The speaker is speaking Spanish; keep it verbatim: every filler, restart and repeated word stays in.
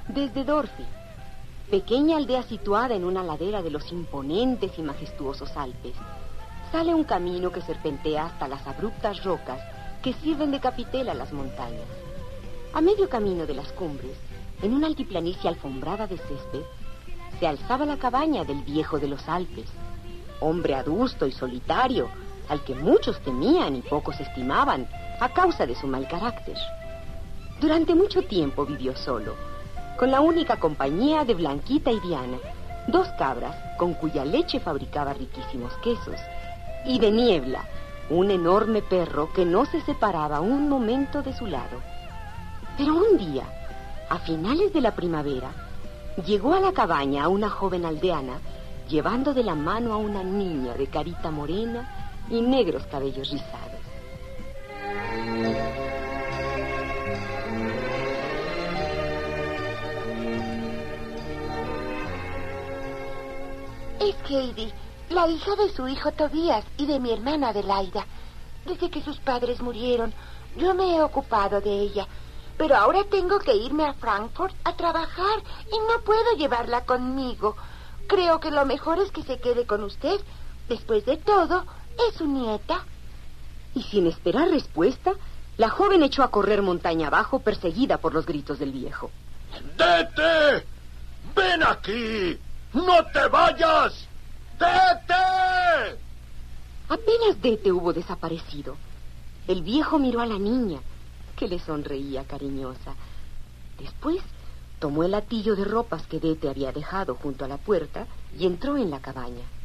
Desde Dorfi, pequeña aldea situada en una ladera de los imponentes y majestuosos Alpes, sale un camino que serpentea hasta las abruptas rocas que sirven de capitel a las montañas. A medio camino de las cumbres, en una altiplanicie alfombrada de césped, se alzaba la cabaña del viejo de los Alpes, hombre adusto y solitario, al que muchos temían y pocos estimaban a causa de su mal carácter. Durante mucho tiempo vivió solo, con la única compañía de Blanquita y Diana, dos cabras con cuya leche fabricaba riquísimos quesos, y de Niebla, un enorme perro que no se separaba un momento de su lado. Pero un día, a finales de la primavera, llegó a la cabaña una joven aldeana llevando de la mano a una niña de carita morena y negros cabellos rizados. Es Heidi, la hija de su hijo Tobías y de mi hermana Adelaida. Desde que sus padres murieron, yo me he ocupado de ella. Pero ahora tengo que irme a Frankfurt a trabajar y no puedo llevarla conmigo. Creo que lo mejor es que se quede con usted. Después de todo, es su nieta. Y sin esperar respuesta, la joven echó a correr montaña abajo, perseguida por los gritos del viejo. ¡Dete! ¡Ven aquí! ¡No te vayas! ¡Dete! Apenas Dete hubo desaparecido, el viejo miró a la niña, que le sonreía cariñosa. Después tomó el hatillo de ropas que Dete había dejado junto a la puerta y entró en la cabaña.